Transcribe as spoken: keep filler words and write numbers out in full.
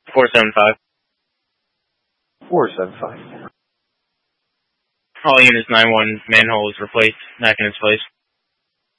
four seven five. four seven five. All units nine one, manhole is replaced, back in its place.